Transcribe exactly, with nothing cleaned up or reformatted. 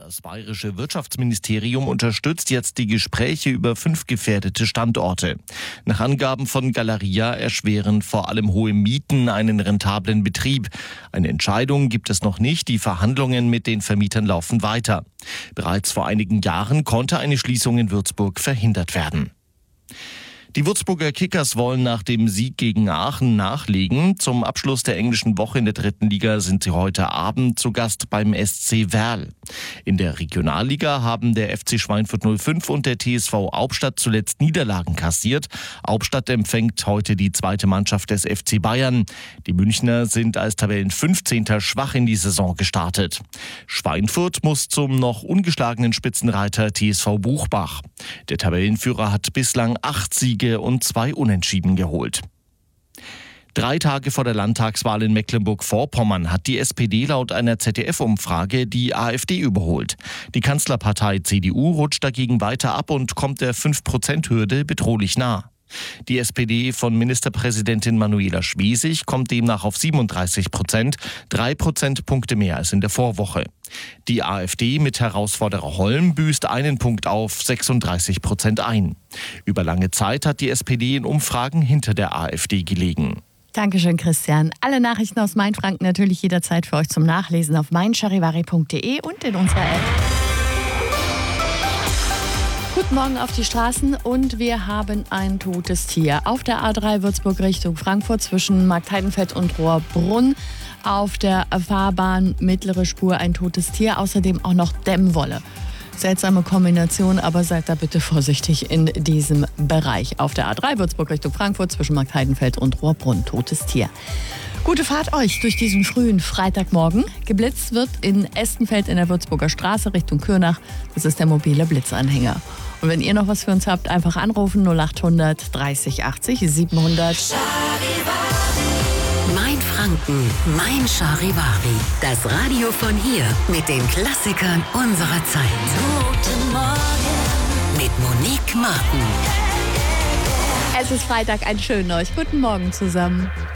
Das bayerische Wirtschaftsministerium unterstützt jetzt die Gespräche über fünf gefährdete Standorte. Nach Angaben von Galeria erschweren vor allem hohe Mieten einen rentablen Betrieb. Eine Entscheidung gibt es noch nicht. Die Verhandlungen mit den Vermietern laufen weiter. Bereits vor einigen Jahren konnte eine Schließung in Würzburg verhindert werden. Die Würzburger Kickers wollen nach dem Sieg gegen Aachen nachlegen. Zum Abschluss der englischen Woche in der dritten Liga sind sie heute Abend zu Gast beim S C Werl. In der Regionalliga haben der F C Schweinfurt null fünf und der T S V Hauptstadt zuletzt Niederlagen kassiert. Hauptstadt empfängt heute die zweite Mannschaft des F C Bayern. Die Münchner sind als Tabellenfünfzehnter schwach in die Saison gestartet. Schweinfurt muss zum noch ungeschlagenen Spitzenreiter T S V Buchbach. Der Tabellenführer hat bislang acht Siege und zwei Unentschieden geholt. Drei Tage vor der Landtagswahl in Mecklenburg-Vorpommern hat die S P D laut einer Z D F-Umfrage die AfD überholt. Die Kanzlerpartei C D U rutscht dagegen weiter ab und kommt der fünf Prozent Hürde bedrohlich nah. Die S P D von Ministerpräsidentin Manuela Schwesig kommt demnach auf siebenunddreißig Prozent, drei Prozentpunkte mehr als in der Vorwoche. Die AfD mit Herausforderer Holm büßt einen Punkt auf sechsunddreißig Prozent ein. Über lange Zeit hat die S P D in Umfragen hinter der AfD gelegen. Dankeschön, Christian. Alle Nachrichten aus Mainfranken natürlich jederzeit für euch zum Nachlesen auf mein charivari punkt de und in unserer App. Guten Morgen auf die Straßen und wir haben ein totes Tier. Auf der A drei Würzburg Richtung Frankfurt zwischen Marktheidenfeld und Rohrbrunn. Auf der Fahrbahn mittlere Spur ein totes Tier, außerdem auch noch Dämmwolle. Seltsame Kombination, aber seid da bitte vorsichtig in diesem Bereich. Auf der A drei Würzburg Richtung Frankfurt zwischen Marktheidenfeld und Rohrbrunn, totes Tier. Gute Fahrt euch durch diesen frühen Freitagmorgen. Geblitzt wird in Estenfeld in der Würzburger Straße Richtung Kürnach. Das ist der mobile Blitzanhänger. Und wenn ihr noch was für uns habt, einfach anrufen null acht hundert dreißig achtzig siebenhundert. Mainfranken, mein Charivari. Das Radio von hier mit den Klassikern unserer Zeit. Guten Morgen mit Monique Martin. Es ist Freitag, einen schönen euch. Guten Morgen zusammen.